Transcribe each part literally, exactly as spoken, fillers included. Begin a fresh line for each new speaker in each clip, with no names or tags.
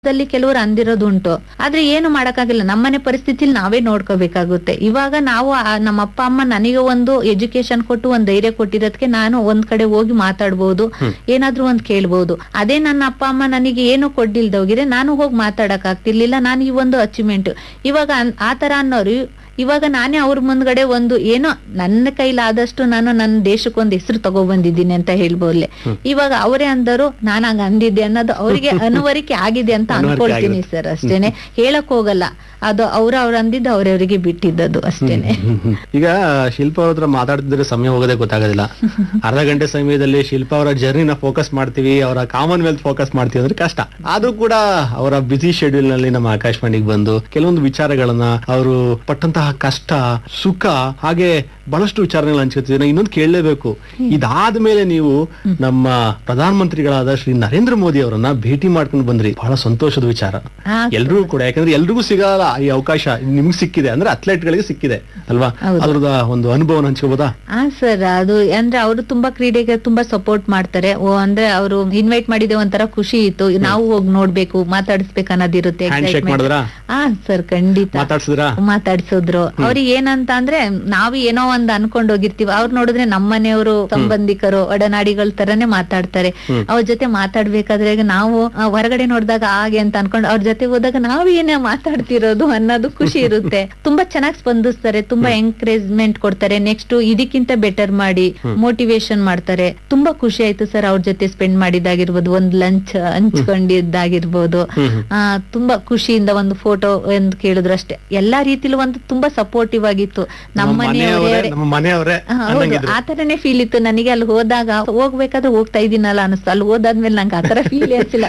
ದಲ್ಲಿ ಕೆಲವರು ಅಂದಿರೋದುಂಟು. ಆದ್ರೆ ಏನು ಮಾಡಕ್ಕಾಗಿಲ್ಲ, ನಮ್ಮನೆ ಪರಿಸ್ಥಿತಿಲಿ ನಾವೇ ನೋಡ್ಕೋಬೇಕಾಗುತ್ತೆ. ಇವಾಗ ನಾವು ಆ ನಮ್ಮ ಅಪ್ಪ ಅಮ್ಮ ನನಗೆ ಒಂದು ಎಜುಕೇಶನ್ ಕೊಟ್ಟು ಒಂದ್ ಧೈರ್ಯ ಕೊಟ್ಟಿರೋದಕ್ಕೆ ನಾನು ಒಂದ್ ಕಡೆ ಹೋಗಿ ಮಾತಾಡ್ಬೋದು, ಏನಾದ್ರೂ ಒಂದ್ ಕೇಳ್ಬೋದು. ಅದೇ ನನ್ನ ಅಪ್ಪ ಅಮ್ಮ ನನಗೆ ಏನು ಕೊಡ್ಲಿಲ್ದೋಗಿದ್ರೆ ನಾನು ಹೋಗಿ ಮಾತಾಡಕ್ ಆಗ್ತಿರ್ಲಿಲ್ಲ. ನಾನು ಈ ಒಂದು ಅಚೀವ್ಮೆಂಟ್ ಇವಾಗ ಅನ್- ಆ ತರ ಅನ್ನೋರು ಇವಾಗ ನಾನೇ ಅವ್ರ ಮುಂದ್ಗಡೆ ಒಂದು ಏನೋ ನನ್ನ ಕೈಲಾದಷ್ಟು ನಾನು ನನ್ನ ದೇಶಕ್ಕೊಂದು ಹೆಸರು ತಗೊಬಂದಿದ್ದೀನಿ ಅಂತ ಹೇಳ್ಬೋದ್ಲೆ. ಇವಾಗ ಅವರೇ ಅಂದರು ನಾನು ಹಂಗ ಅಂದಿದ್ದೆ ಅನ್ನೋದು ಅವರಿಗೆ ಅನುವರಿಕೆ ಆಗಿದೆ ಅಂತ ಅನ್ಕೊಳ್ತೀನಿ ಸರ್. ಅಷ್ಟೇನೆ, ಹೇಳಕ್ ಹೋಗಲ್ಲ, ಅದು ಅವ್ರ ಅವ್ರ ಅಂದಿದ್ದು ಅವ್ರವ್ರಿಗೆ ಬಿಟ್ಟಿದ್ದದು ಅಷ್ಟೇನೆ.
ಈಗ ಶಿಲ್ಪಾ ಅವ್ರ ಹತ್ರ ಮಾತಾಡ್ತಿದ್ರೆ ಸಮಯ ಹೋಗೋದೇ ಗೊತ್ತಾಗೋದಿಲ್ಲ. ಅರ್ಧ ಗಂಟೆ ಸಮಯದಲ್ಲಿ ಶಿಲ್ಪಾ ಅವರ ಜರ್ನಿನ ಫೋಕಸ್ ಮಾಡ್ತೀವಿ, ಅವರ ಕಾಮನ್ ವೆಲ್ತ್ ಫೋಕಸ್ ಮಾಡ್ತೀವಿ ಅಂದ್ರೆ ಕಷ್ಟ. ಆದ್ರೂ ಕೂಡ ಅವರ ಬಿಸಿ ಶೆಡ್ಯೂಲ್ ನಲ್ಲಿ ನಮ್ಮ ಆಕಾಶವಾಣಿಗೆ ಬಂದು ಕೆಲವೊಂದು ವಿಚಾರಗಳನ್ನ, ಅವರು ಪಟ್ಟಂತಹ ಕಷ್ಟ ಸುಖ ಹಾಗೆ ಬಹಳಷ್ಟು ವಿಚಾರಗಳನ್ನ ಹಂಚ್ಕೊತಿದ್ದೀವಿ. ಇನ್ನೊಂದು ಕೇಳಲೇಬೇಕು, ಇದಾದ್ಮೇಲೆ ನೀವು ನಮ್ಮ ಪ್ರಧಾನ ಮಂತ್ರಿಗಳಾದ ಶ್ರೀ ನರೇಂದ್ರ ಮೋದಿ ಅವರನ್ನ ಭೇಟಿ ಮಾಡ್ಕೊಂಡು ಬಂದ್ರಿ. ಬಹಳ ಸಂತೋಷದ ವಿಚಾರ ಎಲ್ರಿಗೂ ಕೂಡ, ಯಾಕಂದ್ರೆ ಎಲ್ರಿಗೂ ಸಿಗಲ್ಲ ಈ ಅವಕಾಶ. ನಿಮ್ಗೆ ಸಿಕ್ಕಿದೆ ಅಂದ್ರೆ ಅಥ್ಲೆಟ್ ಗಳಿಗೆ ಸಿಕ್ಕಿದೆ ಅಲ್ವಾ? ಅದ್ರದ ಒಂದು ಅನುಭವನ ಹಂಚ್ಕೋಬೋದಾ?
ಹಾ ಸರ್, ಅದು ಅಂದ್ರೆ ಅವರು ತುಂಬಾ ಕ್ರೀಡೆಗೆ ತುಂಬಾ ಸಪೋರ್ಟ್ ಮಾಡ್ತಾರೆ. ಓ ಅಂದ್ರೆ ಅವರು ಇನ್ವೈಟ್ ಮಾಡಿದೆ ಒಂಥರ ಖುಷಿ ಇತ್ತು, ನಾವು ಹೋಗಿ ನೋಡ್ಬೇಕು ಮಾತಾಡಿಸ್ಬೇಕು ಅನ್ನೋದಿರುತ್ತೆ. ಹಾ ಸರ್, ಖಂಡಿತ
ಮಾತಾಡ್ಸಿದ್ರ
ಮಾತಾಡ್ಸಿದ್ರು. ಅವ್ರಿಗೆ ಏನಂತ ಅಂದ್ರೆ ನಾವು ಏನೋ ಒಂದ್ ಅನ್ಕೊಂಡ್ ಹೋಗಿರ್ತೀವಿ, ಅವ್ರು ನೋಡಿದ್ರೆ ನಮ್ಮನೆಯವರು ಸಂಬಂಧಿಕರು ಒಡನಾಡಿಗಳ ತರನೇ ಮಾತಾಡ್ತಾರೆ. ಅವ್ರ ಜೊತೆ ಮಾತಾಡ್ಬೇಕಾದ್ರೆ ಈಗ ನಾವು ಆ, ಹೊರಗಡೆ ನೋಡಿದಾಗ ಹಾಗೆ ಅಂತ ಅನ್ಕೊಂಡು ಅವ್ರ ಜೊತೆ ಹೋದಾಗ ನಾವು ಏನೇ ಮಾತಾಡ್ತಿರೋದು ಅನ್ನೋದು ಖುಷಿ ಇರುತ್ತೆ. ತುಂಬಾ ಚೆನ್ನಾಗಿ ಸ್ಪಂದಿಸ್ತಾರೆ, ತುಂಬಾ ಎಂಕರೇಜ್ಮೆಂಟ್ ಕೊಡ್ತಾರೆ. ನೆಕ್ಸ್ಟ್ ಇದಕ್ಕಿಂತ ಬೆಟರ್ ಮಾಡಿ ಮೋಟಿವೇಶನ್ ಮಾಡ್ತಾರೆ. ತುಂಬಾ ಖುಷಿ ಆಯ್ತು ಸರ್ ಅವ್ರ ಜೊತೆ ಸ್ಪೆಂಡ್ ಮಾಡಿದಾಗಿರ್ಬೋದು, ಒಂದ್ ಲಂಚ್ ಹಂಚ್ಕೊಂಡಿದ್ದಾಗಿರ್ಬೋದು. ಆ ತುಂಬಾ ಖುಷಿಯಿಂದ ಒಂದು ಫೋಟೋ ಎಂದು ಕೇಳಿದ್ರು ಅಷ್ಟೇ. ಎಲ್ಲಾ ರೀತಿಲೂ ಒಂದು ತುಂಬಾ ಸಪೋರ್ಟಿವ್ ಆಗಿತ್ತು. ನಮ್ಮ ಮನೆಯವರೇ
ನಮ್ಮ ಮನೆಯವರೇ
ಹೌದು, ಆತರನೇ ಫೀಲ್ ಇತ್ತು ನನಗೆ. ಅಲ್ಲಿ ಹೋದಾಗ ಹೋಗ್ಬೇಕಾದ್ರೆ ಹೋಗ್ತಾ ಇದೀನಲ್ಲ ಅನಿಸ್ತು. ಅಲ್ಲಿ ಹೋದಾದ್ಮೇಲೆ ನಂಗೆ ಆತರ ಫೀಲ್ ಆಗ್ತಿಲ್ಲ.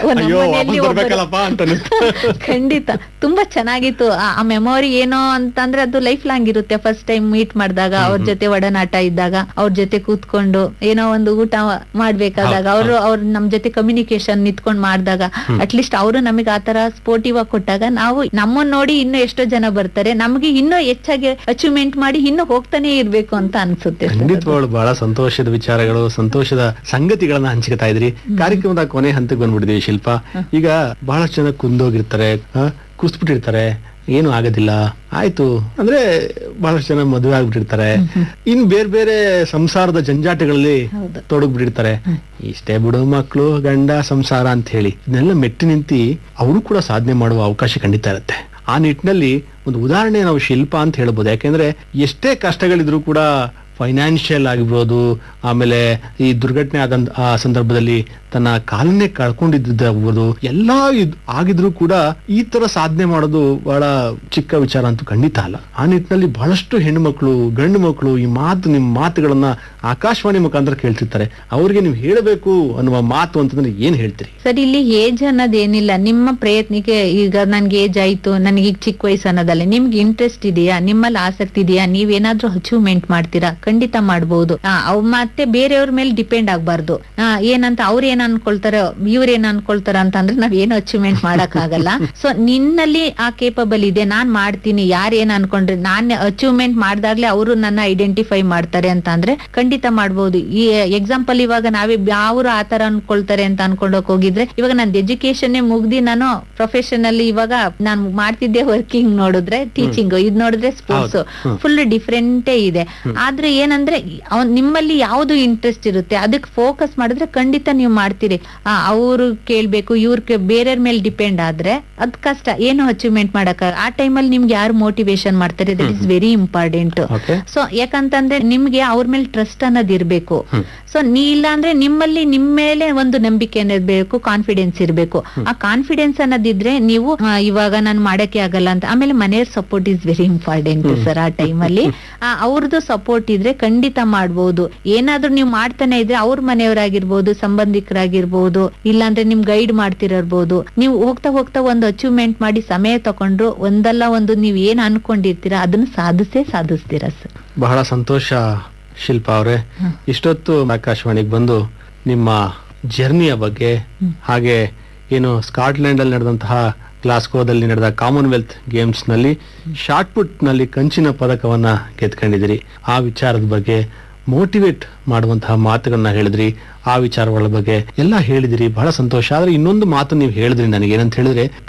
ಖಂಡಿತ ತುಂಬಾ ಚೆನ್ನಾಗಿತ್ತು. ಆ ಮೆಮೊರಿ ಏನೋ ಅಂತಂದ್ರೆ ಅದು ಲೈಫ್ ಲಾಂಗ್ ಇರುತ್ತೆ. ಫಸ್ಟ್ ಟೈಮ್ ಮೀಟ್ ಮಾಡಿದಾಗ, ಅವ್ರ ಜೊತೆ ಒಡನಾಟ ಇದ್ದಾಗ, ಅವ್ರ ಜೊತೆ ಕೂತ್ಕೊಂಡು ಏನೋ ಒಂದು ಊಟ ಮಾಡ್ಬೇಕಾದಾಗ, ಅವರು ಅವ್ರ ನಮ್ ಜೊತೆ ಕಮ್ಯುನಿಕೇಶನ್ ನಿಂತ್ಕೊಂಡ್ ಮಾಡಿದಾಗ, ಅಟ್ಲೀಸ್ಟ್ ಅವರು ನಮಗೆ ಆತರ ಸ್ಪೋರ್ಟಿವ್ ಆಗಿ ಕೊಟ್ಟಾಗ ನಾವು ನಮ್ಮನ್ನ ನೋಡಿ ಇನ್ನೂ ಎಷ್ಟೋ ಜನ ಬರ್ತಾರೆ, ನಮ್ಗೆ ಇನ್ನೂ ಹೆಚ್ಚಾಗಿ ಅಚೀವ್ಮೆಂಟ್ ಮಾಡಿ ಇನ್ನೂ ಹೋಗ್ತಾನೆ ಇರ್ಬೇಕು ಅಂತ ಅನ್ಸುತ್ತೆ.
ಖಂಡಿತವಾಗ್ಲು ಬಹಳ ಸಂತೋಷದ ವಿಚಾರಗಳು, ಸಂತೋಷದ ಸಂಗತಿಗಳನ್ನ ಹಂಚ್ಕೊತಾ ಇದ್ರಿ. ಕಾರ್ಯಕ್ರಮದ ಕೊನೆ ಹಂತಕ್ಕೆ ಬಂದ್ಬಿಟ್ಟಿದೀವಿ ಶಿಲ್ಪಾ. ಈಗ ಬಹಳಷ್ಟು ಜನ ಕುಂದೋಗಿರ್ತಾರೆ, ಕುಸ್ಬಿಟ್ಟಿರ್ತಾರೆ, ಏನು ಆಗೋದಿಲ್ಲ ಆಯ್ತು ಅಂದ್ರೆ ಬಹಳಷ್ಟು ಜನ ಮದುವೆ ಆಗ್ಬಿಟ್ಟಿರ್ತಾರೆ, ಇನ್ ಬೇರೆ ಬೇರೆ ಸಂಸಾರದ ಜಂಜಾಟಗಳಲ್ಲಿ ತೊಡಗ್ಬಿಟ್ಟಿರ್ತಾರೆ. ಇಷ್ಟೇ ಬಿಡು ಮಕ್ಕಳು ಗಂಡ ಸಂಸಾರ ಅಂತ ಹೇಳಿ ಇದನ್ನೆಲ್ಲ ಮೆಟ್ಟಿ ನಿಂತಿ ಅವರು ಕೂಡ ಸಾಧನೆ ಮಾಡುವ ಅವಕಾಶ ಖಂಡಿತ ಇರುತ್ತೆ. ಆ ನಿಟ್ಟಿನಲ್ಲಿ ಒಂದು ಉದಾಹರಣೆ ನಾವು ಶಿಲ್ಪಾ ಅಂತ ಹೇಳ್ಬೋದು. ಯಾಕೆಂದ್ರೆ ಎಷ್ಟೇ ಕಷ್ಟಗಳಿದ್ರು ಕೂಡ, ಫೈನಾನ್ಷಿಯಲ್ ಆಗಿರ್ಬೋದು, ಆಮೇಲೆ ಈ ದುರ್ಘಟನೆ ಆದ ಆ ಸಂದರ್ಭದಲ್ಲಿ ತನ್ನ ಕಾಲನ್ನೇ ಕಳ್ಕೊಂಡಿದ್ದಾಗ್ಬೋದು, ಎಲ್ಲಾ ಆಗಿದ್ರು ಕೂಡ ಈ ತರ ಸಾಧನೆ ಮಾಡೋದು ಬಹಳ ಚಿಕ್ಕ ವಿಚಾರ ಅಂತೂ ಖಂಡಿತ ಅಲ್ಲ. ಆ ನಿಟ್ಟಿನಲ್ಲಿ ಬಹಳಷ್ಟು ಹೆಣ್ಣು ಮಕ್ಕಳು ಗಂಡು ಮಕ್ಕಳು ಈ ಮಾತು ನಿಮ್ ಮಾತುಗಳನ್ನ ಆಕಾಶವಾಣಿ ಮುಖಾಂತರ ಕೇಳ್ತಿರ್ತಾರೆ. ಅವ್ರಿಗೆ ನೀವು ಹೇಳಬೇಕು ಅನ್ನುವ ಮಾತು ಅಂತಂದ್ರೆ ಏನ್ ಹೇಳ್ತೀರಿ?
ಸರ್, ಇಲ್ಲಿ ಏಜ್ ಅನ್ನೋದೇನಿಲ್ಲ. ನಿಮ್ಮ ಪ್ರಯತ್ನಕ್ಕೆ ಈಗ ನನ್ಗೆ ಏಜ್ ಆಯ್ತು, ನನಗೆ ಈಗ ಚಿಕ್ಕ ವಯಸ್ಸು ಅನ್ನೋದಲ್ಲ. ನಿಮ್ಗೆ ಇಂಟ್ರೆಸ್ಟ್ ಇದೆಯಾ, ನಿಮ್ಮಲ್ಲಿ ಆಸಕ್ತಿ ಇದೆಯಾ, ನೀವೇನಾದ್ರೂ ಅಚೀವ್ಮೆಂಟ್ ಮಾಡ್ತೀರಾ, ಖಂಡಿತ ಮಾಡ್ಬೋದು. ಅವ್ ಮತ್ತೆ ಬೇರೆಯವ್ರ ಮೇಲೆ ಡಿಪೆಂಡ್ ಆಗ್ಬಾರ್ದು. ಏನಂತ ಅವ್ರ ಏನ್ ಅನ್ಕೊಳ್ತಾರ, ಇವ್ರ ಏನ್ ಅನ್ಕೊಳ್ತಾರ ಅಂತ ಅಂದ್ರೆ ನಾವ್ ಏನು ಅಚೀವ್ಮೆಂಟ್ ಮಾಡಕ್ ಆಗಲ್ಲ. ಸೊ ನಿನ್ನಲ್ಲಿ ಆ ಕೇಪಬಲ್ ಇದೆ, ನಾನ್ ಮಾಡ್ತೀನಿ. ಯಾರ್ ಏನ್ ಅನ್ಕೊಂಡ್ರೆ ನಾನ್ ಅಚೀವ್ಮೆಂಟ್ ಮಾಡ್ದಾಗ್ಲೇ ಅವರು ನನ್ನ ಐಡೆಂಟಿಫೈ ಮಾಡ್ತಾರೆ ಅಂತ ಅಂದ್ರೆ ಖಂಡಿತ ಮಾಡ್ಬೋದು. ಈ ಎಕ್ಸಾಂಪಲ್ ಇವಾಗ ನಾವೇ ಯಾವ್ರು ಆತರ ಅನ್ಕೊಳ್ತಾರೆ ಅಂತ ಅನ್ಕೊಂಡೋಗ್ ಹೋಗಿದ್ರೆ, ಇವಾಗ ನಂದು ಎಜುಕೇಶನ್ ಮುಗ್ದಿ ನಾನು ಪ್ರೊಫೆಷನಲ್ ಇವಾಗ ನಾನು ಮಾಡ್ತಿದ್ದೆ ವರ್ಕಿಂಗ್ ನೋಡಿದ್ರೆ ಟೀಚಿಂಗ್, ಇದ್ ನೋಡಿದ್ರೆ ಸ್ಪೋರ್ಟ್ಸ್, ಫುಲ್ ಡಿಫ್ರೆಂಟೇ ಇದೆ. ಆದ್ರೆ ಏನಂದ್ರೆ ಅವ್ನ್ ನಿಮ್ಮಲ್ಲಿ ಯಾವ್ದು ಇಂಟ್ರೆಸ್ಟ್ ಇರುತ್ತೆ ಅದಕ್ಕೆ ಫೋಕಸ್ ಮಾಡಿದ್ರೆ ಖಂಡಿತ ನೀವು ಮಾಡ್ತೀರಿ. ಅವ್ರು ಕೇಳ್ಬೇಕು, ಇವ್ರ ಬೇರೆಯವ್ರ ಮೇಲೆ ಡಿಪೆಂಡ್ ಆದ್ರೆ ಅದ್ ಕಷ್ಟ, ಏನು ಅಚೀವ್ಮೆಂಟ್ ಮಾಡಕ್. ಆ ಟೈಮಲ್ಲಿ ನಿಮ್ಗೆ ಯಾರು ಮೋಟಿವೇಶನ್ ಮಾಡ್ತಾರೆ, that is very important. So ಯಾಕಂತಂದ್ರೆ ನಿಮ್ಗೆ ಅವ್ರ ಮೇಲೆ ಟ್ರಸ್ಟ್ ಅನ್ನೋದು ಇರ್ಬೇಕು. ಸೊ ನೀ ಇಲ್ಲ ಅಂದ್ರೆ ನಿಮ್ಮಲ್ಲಿ ನಿಮ್ ಮೇಲೆ ಒಂದು ನಂಬಿಕೆ ಅನ್ನೋದಿರ್ಬೇಕು, ಕಾನ್ಫಿಡೆನ್ಸ್ ಇರ್ಬೇಕು. ಆ ಕಾನ್ಫಿಡೆನ್ಸ್ ಅನ್ನೋದಿದ್ರೆ ನೀವು ಆ, ಇವಾಗ ನಾನು ಮಾಡಕ್ಕೆ ಆಗಲ್ಲ ಅಂತ. ಆಮೇಲೆ ಮನೆಯವ್ರ support is very important sir. ಆ ಟೈಮಲ್ಲಿ ಅವ್ರದ್ದು ಸಪೋರ್ಟ್ ಇದ್ರೆ ಖಂಡಿತ ಮಾಡ್ಬೋದು. ಏನಾದ್ರೂ ನೀವು ಮಾಡ್ತಾನೆ ಇದ್ರೆ ಅವ್ರ ಮನೆಯವರಾಗಿರ್ಬೋದು, ಸಂಬಂಧಿಕರಾಗಿರ್ಬೋದು, ಇಲ್ಲಾಂದ್ರೆ ನಿಮ್ ಗೈಡ್ ಮಾಡ್ತಿರಬಹುದು. ನೀವು ಹೋಗ್ತಾ ಹೋಗ್ತಾ ಒಂದು ಅಚೀವ್ಮೆಂಟ್ ಮಾಡಿ ಸಮಯ ತಗೊಂಡ್ರು ಒಂದಲ್ಲ ಒಂದು ನೀವ್ ಏನ್ ಅನ್ಕೊಂಡಿರ್ತೀರಾ ಅದನ್ನ ಸಾಧಿಸೇ ಸಾಧಿಸ್ತೀರಾ ಸರ್.
ಬಹಳ ಸಂತೋಷ ಶಿಲ್ಪಾ ಅವರೇ. ಇಷ್ಟೊತ್ತು ಆಕಾಶವಾಣಿಗೆ ಬಂದು ನಿಮ್ಮ ಜರ್ನಿಯ ಬಗ್ಗೆ, ಹಾಗೆ ಏನು ಸ್ಕಾಟ್ಲೆಂಡ್ ಅಲ್ಲಿ ನಡೆದಂತಹ ಗ್ಲಾಸ್ಗೋದಲ್ಲಿ ನಡೆದ ಕಾಮನ್ವೆಲ್ತ್ ಗೇಮ್ಸ್ ನಲ್ಲಿ ಶಾರ್ಟ್ ಪುಟ್ ನಲ್ಲಿ ಕಂಚಿನ ಪದಕವನ್ನ ಗೆದ್ಕೊಂಡಿದಿರಿ, ಆ ವಿಚಾರದ ಬಗ್ಗೆ ಮೋಟಿವೇಟ್ ಮಾಡುವಂತಹ ಮಾತುಗಳನ್ನ ಹೇಳಿದ್ರಿ, ಆ ವಿಚಾರಗಳ ಬಗ್ಗೆ ಎಲ್ಲ ಹೇಳಿದಿರಿ. ಬಹಳ ಸಂತೋಷ. ಆದ್ರೆ ಇನ್ನೊಂದು ಮಾತು ನೀವು ಹೇಳಿದ್ರಿ ನನಗೆ, ಏನಂತ ಹೇಳಿದ್ರೆ